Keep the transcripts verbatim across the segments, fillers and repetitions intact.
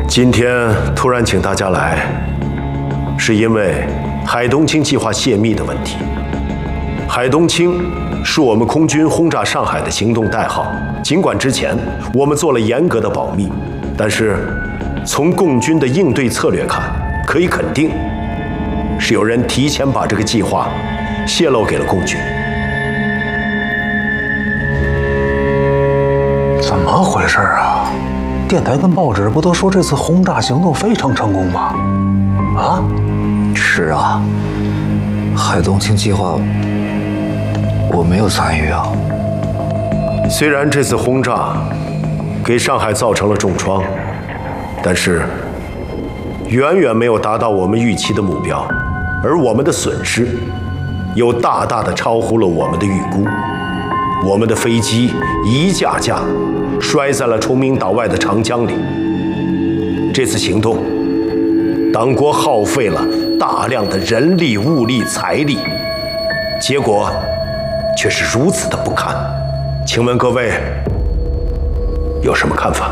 今天突然请大家来，是因为海东青计划泄密的问题。海东青是我们空军轰炸上海的行动代号。尽管之前我们做了严格的保密，但是从共军的应对策略看，可以肯定是有人提前把这个计划泄露给了共军。 怎么回事啊？电台跟报纸不都说这次轰炸行动非常成功吗？啊？ 是啊，海东青计划我没有参与啊。 虽然这次轰炸给上海造成了重创，但是远远没有达到我们预期的目标，而我们的损失又大大的超乎了我们的预估。我们的飞机一架架摔在了崇明岛外的长江里。这次行动，党国耗费了大量的人力、物力、财力，结果却是如此的不堪。请问各位有什么看法？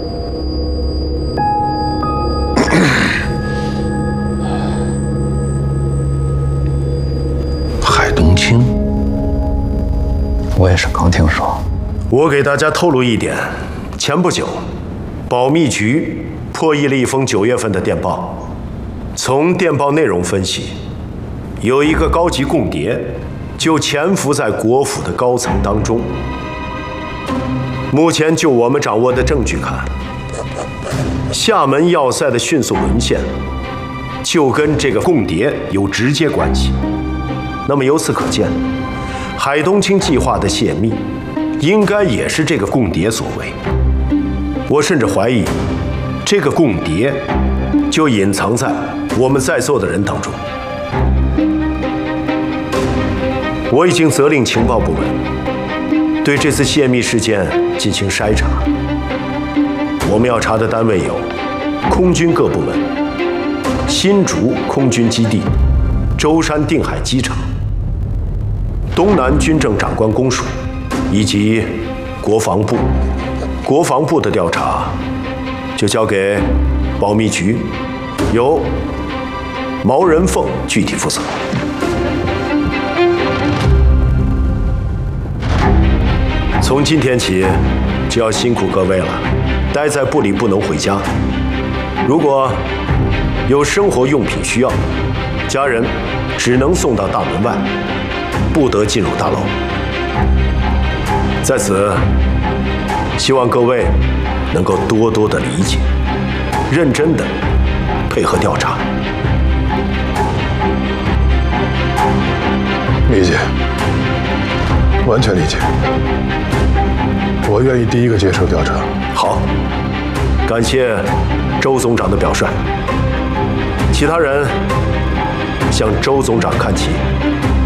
海东青，我也是刚听说。 我给大家透露一点，前不久，保密局破译了一封九月份的电报。从电报内容分析，有一个高级共谍就潜伏在国府的高层当中。目前就我们掌握的证据看，厦门要塞的迅速沦陷，就跟这个共谍有直接关系。那么由此可见，海东青计划的泄密，应该也是这个共谍所为。我甚至怀疑，这个共谍就隐藏在我们在座的人当中。我已经责令情报部门对这次泄密事件进行筛查。我们要查的单位有空军各部门、新竹空军基地、舟山定海机场、东南军政长官公署以及国防部。国防部的调查就交给保密局，由毛人凤具体负责。从今天起，就要辛苦各位了，待在部里不能回家。如果有生活用品需要，家人只能送到大门外，不得进入大楼。在此，希望各位能够多多的理解，认真的配合调查。 理解，完全理解。我愿意第一个接受调查。 好，感谢周总长的表率。其他人向周总长看齐。